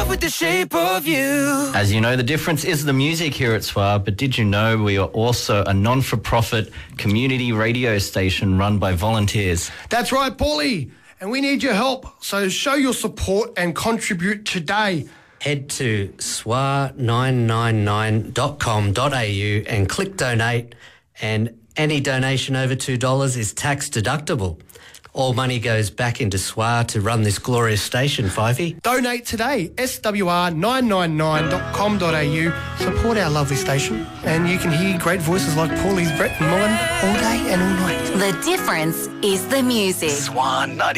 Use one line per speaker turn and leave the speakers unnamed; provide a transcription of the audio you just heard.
with the shape of you.
As you know, the difference is the music here at SWR, but did you know we are also a non-for-profit community radio station run by volunteers?
That's right, Paulie. And we need your help, so show your support and contribute today.
Head to swar999.com.au and click donate, and any donation over $2 is tax deductible. All money goes back into SWR to run this glorious station, Fifey.
Donate today, swr999.com.au. Support our lovely station, and you can hear great voices like Paulie's, Brett and Mullen all day and all night.
The difference is the music.
SWR 90.